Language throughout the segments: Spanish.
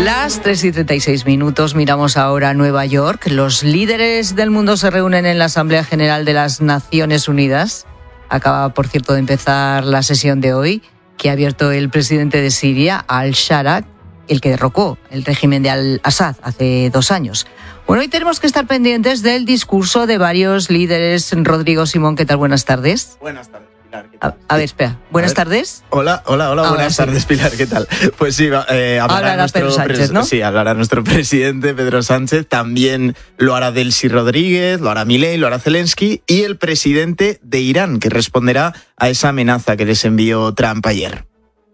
Las 3:36, miramos ahora a Nueva York. Los líderes del mundo se reúnen en la Asamblea General de las Naciones Unidas. Acaba, por cierto, de empezar la sesión de hoy, que ha abierto el presidente de Siria, al-Shara, el que derrocó el régimen de al-Assad hace 2 años. Bueno, hoy tenemos que estar pendientes del discurso de varios líderes. Rodrigo Simón, ¿qué tal? Buenas tardes. Buenas tardes, Pilar. ¿Qué tal? A ver, espera. Buenas tardes. Hola, buenas tardes, Pilar. ¿Qué tal? Pues sí, hablará Pedro Sánchez, ¿no? Sí, hablará nuestro presidente, Pedro Sánchez. También lo hará Delcy Rodríguez, lo hará Milei, lo hará Zelensky y el presidente de Irán, que responderá a esa amenaza que les envió Trump ayer.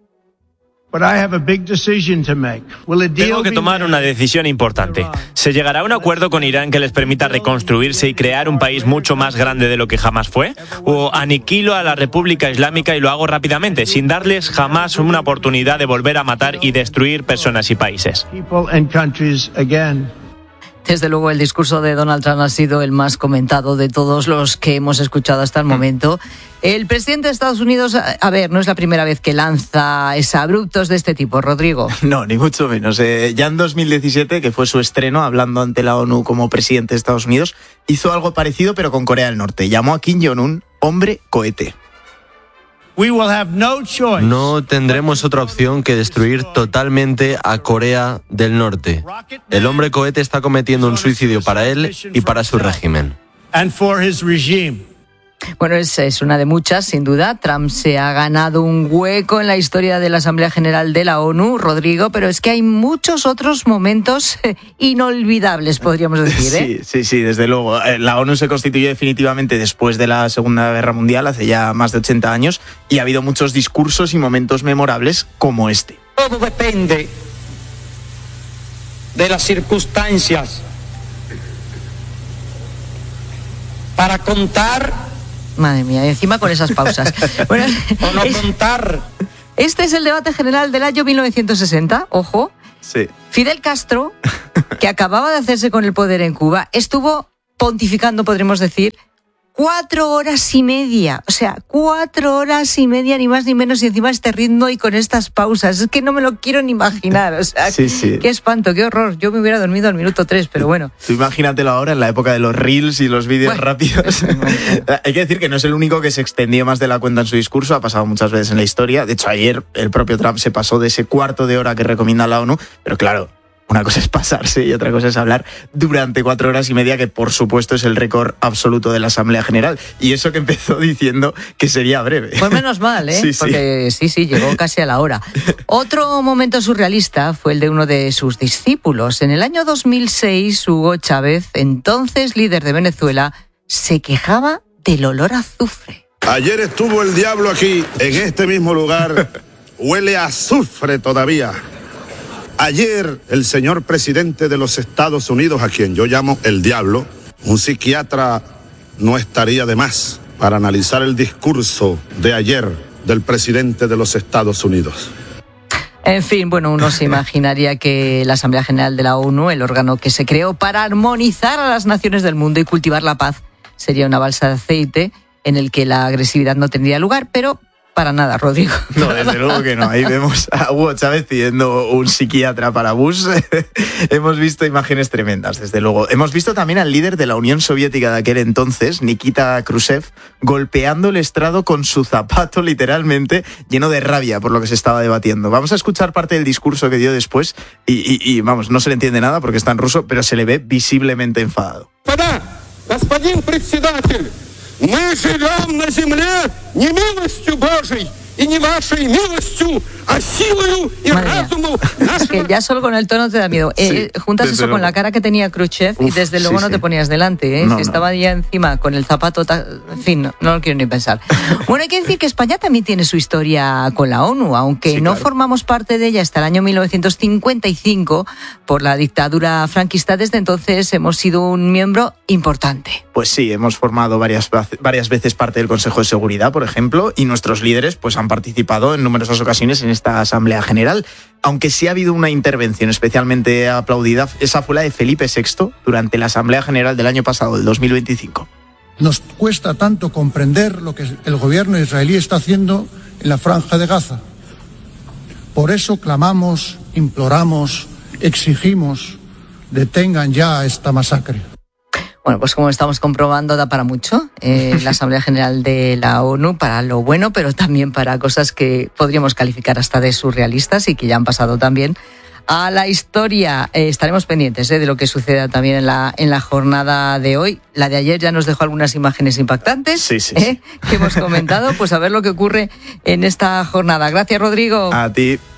Tengo que tomar una decisión importante. ¿Se llegará a un acuerdo con Irán que les permita reconstruirse y crear un país mucho más grande de lo que jamás fue? ¿O aniquilo a la República Islámica y lo hago rápidamente, sin darles jamás una oportunidad de volver a matar y destruir personas y países? Desde luego, el discurso de Donald Trump ha sido el más comentado de todos los que hemos escuchado hasta el momento. El presidente de Estados Unidos, no es la primera vez que lanza exabruptos de este tipo, Rodrigo. No, ni mucho menos. Ya en 2017, que fue su estreno, hablando ante la ONU como presidente de Estados Unidos, hizo algo parecido pero con Corea del Norte. Llamó a Kim Jong-un hombre cohete. No tendremos otra opción que destruir totalmente a Corea del Norte. El hombre cohete está cometiendo un suicidio para él y para su régimen. Bueno, es una de muchas, sin duda. Trump se ha ganado un hueco en la historia de la Asamblea General de la ONU, Rodrigo, pero es que hay muchos otros momentos inolvidables, podríamos decir, ¿eh? Sí, desde luego. La ONU se constituyó definitivamente después de la Segunda Guerra Mundial, hace ya más de 80 años, y ha habido muchos discursos y momentos memorables como este. Todo depende de las circunstancias. Para contar... Madre mía, encima con esas pausas. Bueno, o no contar. Este es el debate general del año 1960, ojo. Sí. Fidel Castro, que acababa de hacerse con el poder en Cuba, estuvo pontificando, podríamos decir, 4 horas y media. O sea, 4 horas y media, ni más ni menos, y encima este ritmo y con estas pausas. Es que no me lo quiero ni imaginar. O sea, sí. Qué espanto, qué horror. Yo me hubiera dormido al minuto 3, pero bueno. Tú imagínatelo ahora en la época de los reels y los vídeos rápidos. Hay que decir que no es el único que se extendió más de la cuenta en su discurso. Ha pasado muchas veces en la historia. De hecho, ayer el propio Trump se pasó de ese cuarto de hora que recomienda la ONU. Pero claro, una cosa es pasarse y otra cosa es hablar durante 4 horas y media, que por supuesto es el récord absoluto de la Asamblea General. Y eso que empezó diciendo que sería breve. Pues menos mal, ¿eh? Sí. Porque sí, llegó casi a la hora. Otro momento surrealista fue el de uno de sus discípulos. En el año 2006, Hugo Chávez, entonces líder de Venezuela, se quejaba del olor a azufre. Ayer estuvo el diablo aquí, en este mismo lugar. Huele a azufre todavía. Ayer, el señor presidente de los Estados Unidos, a quien yo llamo el diablo, un psiquiatra no estaría de más para analizar el discurso de ayer del presidente de los Estados Unidos. En fin, bueno, uno se imaginaría que la Asamblea General de la ONU, el órgano que se creó para armonizar a las naciones del mundo y cultivar la paz, sería una balsa de aceite en el que la agresividad no tendría lugar, pero... para nada, Rodrigo. No, desde luego que no. Ahí vemos a Hugo Chávez pidiendo un psiquiatra para Bush. Hemos visto imágenes tremendas, desde luego. Hemos visto también al líder de la Unión Soviética de aquel entonces, Nikita Khrushchev, golpeando el estrado con su zapato, literalmente, lleno de rabia por lo que se estaba debatiendo. Vamos a escuchar parte del discurso que dio después y vamos, no se le entiende nada porque está en ruso, pero se le ve visiblemente enfadado. Господин председатель, мы живем на земле не милостью Божией и не вашей милостью, а силою и разумом нашего... Que ya solo con el tono te da miedo. Juntas eso con la cara que tenía Khrushchev y desde luego no te ponías delante. No, si estaba ya encima con el zapato... En fin, no lo quiero ni pensar. Bueno, hay que decir que España también tiene su historia con la ONU, aunque no formamos parte de ella hasta el año 1955 por la dictadura franquista. Desde entonces hemos sido un miembro importante. Pues sí, hemos formado varias veces parte del Consejo de Seguridad, por ejemplo, y nuestros líderes pues han participado en numerosas ocasiones en esta Asamblea General, aunque sí ha habido una intervención especialmente aplaudida. Esa fue la de Felipe VI durante la Asamblea General del año pasado, del 2025. Nos cuesta tanto comprender lo que el gobierno israelí está haciendo en la Franja de Gaza. Por eso clamamos, imploramos exigimos detengan ya esta masacre. Bueno, pues como estamos comprobando, da para mucho la Asamblea General de la ONU, para lo bueno, pero también para cosas que podríamos calificar hasta de surrealistas y que ya han pasado también a la historia. Estaremos pendientes de lo que suceda también en la jornada de hoy. La de ayer ya nos dejó algunas imágenes impactantes que hemos comentado. Pues a ver lo que ocurre en esta jornada. Gracias, Rodrigo. A ti.